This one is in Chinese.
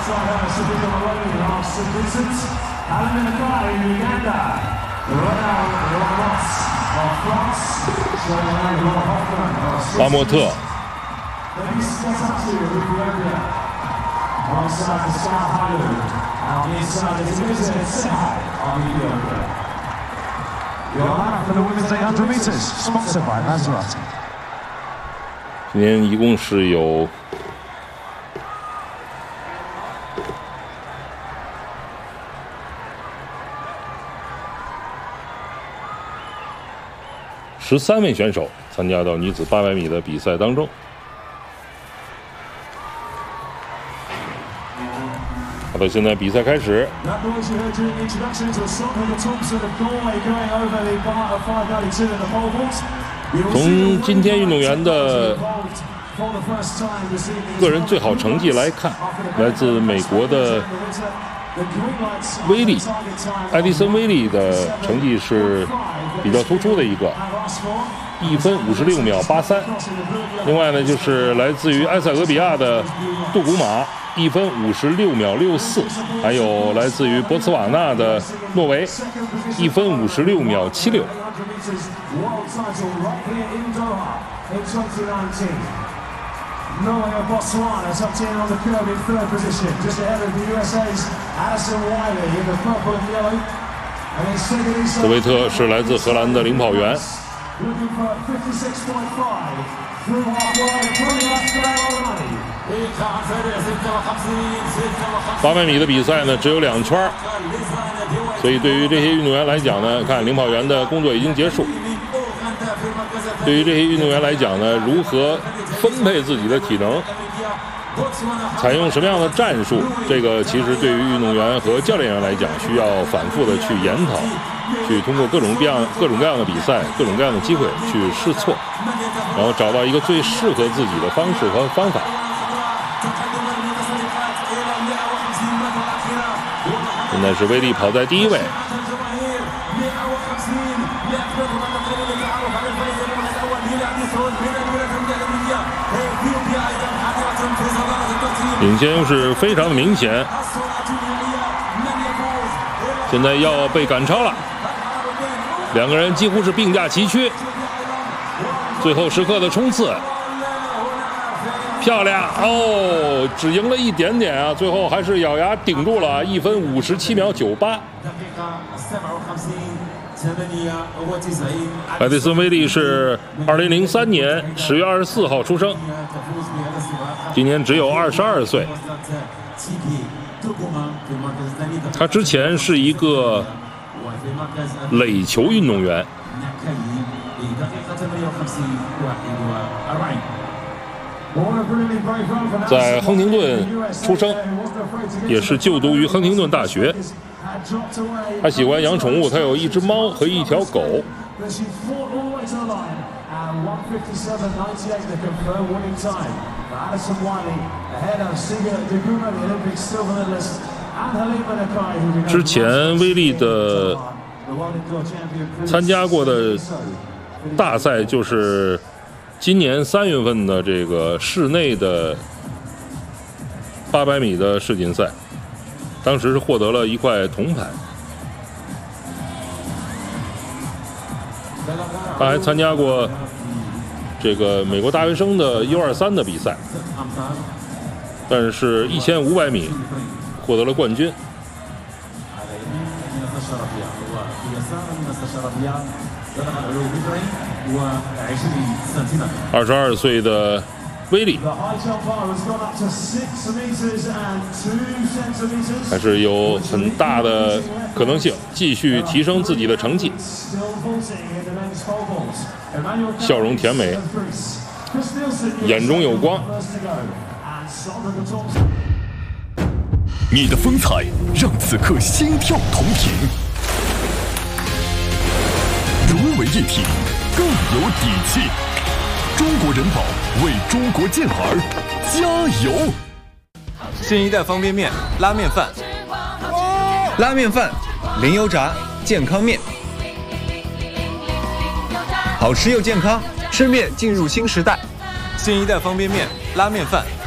巴莫特。今天一共是有13位选手参加到女子800米的比赛当中。好的，现在比赛开始。从今天运动员的个人最好成绩来看，来自美国的威利，艾迪森·威利的成绩是比较突出的一个，1分56秒83。另外呢，就是来自于埃塞俄比亚的杜古马，1分56秒64，还有来自于博茨瓦纳的诺维，1分56秒76。德维特是来自荷兰的领跑员。800米的比赛呢，只有2圈，所以对于这些运动员来讲呢，看领跑员的工作已经结束。对于这些运动员来讲呢，如何分配自己的体能，采用什么样的战术，这个其实对于运动员和教练员来讲，需要反复的去研讨，去通过各种各样的比赛、各种各样的机会去试错，然后找到一个最适合自己的方式和方法。现在是威利跑在第1位。领先优势非常的明显，现在要被赶超了，两个人几乎是并驾齐驱，最后时刻的冲刺，漂亮哦，只赢了一点点啊，最后还是咬牙顶住了，1分57秒98。艾迪森·威利是2003年10月24号出生，今年只有22岁。他之前是一个垒球运动员，在亨廷顿出生，也是就读于亨廷顿大学。他喜欢养宠物，他有1只猫和1条狗。之前威利的参加过的大赛就是今年3月份的这个室内的800米的世锦赛，当时是获得了1块铜牌。他还参加过这个美国大学生的123的比赛，但是1500米获得了冠军。22岁的威利还是有很大的可能性继续提升自己的成绩，笑容甜美，眼中有光。 你的风采让此刻心跳同频，融为一体，更有底气。中国人保为中国健儿加油！ 新一代方便面拉面饭，拉面饭零油炸健康面，好吃又健康，吃面进入新时代。新一代方便面拉面饭